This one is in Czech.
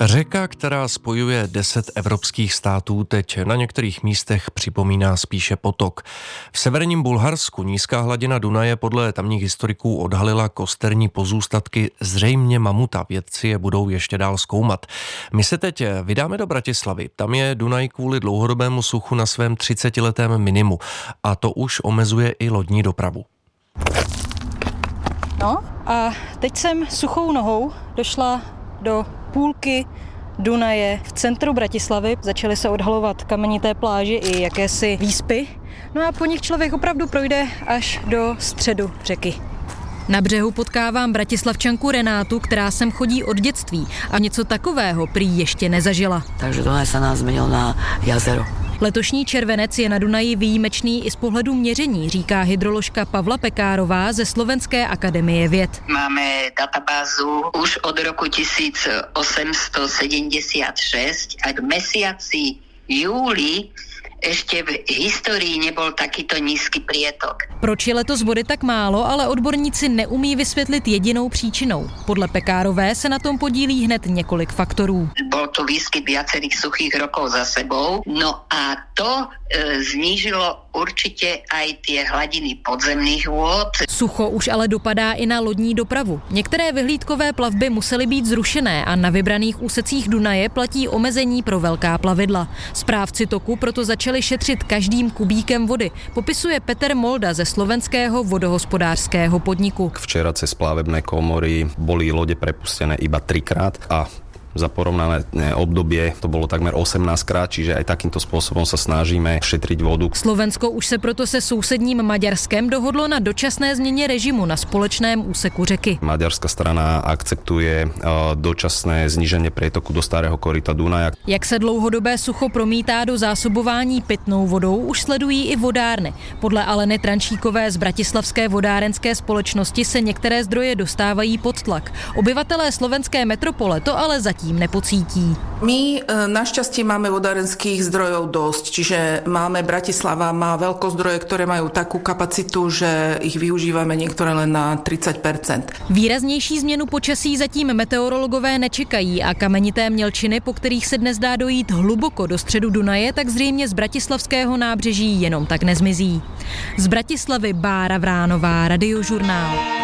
Řeka, která spojuje 10 evropských států, teď na některých místech připomíná spíše potok. V severním Bulharsku nízká hladina Dunaje podle tamních historiků odhalila kosterní pozůstatky zřejmě mamuta. Vědci je budou ještě dál zkoumat. My se teď vydáme do Bratislavy. Tam je Dunaj kvůli dlouhodobému suchu na svém 30letém minimu a to už omezuje i lodní dopravu. No a teď jsem suchou nohou došla do půlky Dunaje v centru Bratislavy. Začaly se odhalovat kamenité pláže i jakési výspy. No a po nich člověk opravdu projde až do středu řeky. Na břehu potkávám bratislavčanku Renátu, která sem chodí od dětství a něco takového prý ještě nezažila. Takže Dunaj se nás změnil na jazero. Letošní červenec je na Dunaji výjimečný i z pohledu měření, říká hydroložka Pavla Pekárová ze Slovenské akademie věd. Máme databázu už od roku 1876 a k mesiaci júli ešte v histórii nebol takýto nízky prietok. Proč je letos vody tak málo, ale odborníci neumí vysvětlit jedinou příčinou. Podle Pekárové se na tom podílí hned několik faktorů. Bol to výskyt viacerých suchých rokov za sebou, no a to znížilo určitě aj tie hladiny podzemných vôd. Sucho už ale dopadá i na lodní dopravu. Některé vyhlídkové plavby musely být zrušené a na vybraných úsecích Dunaje platí omezení pro velká plavidla. Správci toku proto začali šetřit každým kubíkem vody, popisuje Peter Molda ze slovenského vodohospodářského podniku. Včera cez plavebné komory boli lode prepustené iba 3-krát a za porovnané obdobie to bolo takmer 18-krát, čiže aj takýmto spôsobom sa snažíme šetriť vodu. Slovensko už se proto se sousedním Maďarskem dohodlo na dočasné změně režimu na společném úseku řeky. Maďarská strana akceptuje dočasné zníženie prietoku do starého koryta Dunaja. Jak se dlouhodobé sucho promítá do zásobování pitnou vodou, už sledují i vodárny. Podle Aleny Trančíkové z Bratislavské vodárenské společnosti se některé zdroje dostávají pod tlak. Obyvatelé slovenské metropole to ale zatím nepocítí. My našťastie máme vodárenských zdrojov dosť, čiže Bratislava má veľkozdroje, ktoré majú takú kapacitu, že ich využívame niektoré len na 30%. Výraznější změnu počasí zatím meteorologové nečekají a kamenité mělčiny, po kterých se dnes dá dojít hluboko do středu Dunaje, tak zřejmě z bratislavského nábřeží jenom tak nezmizí. Z Bratislavy Bára Vránová, Radiožurnál.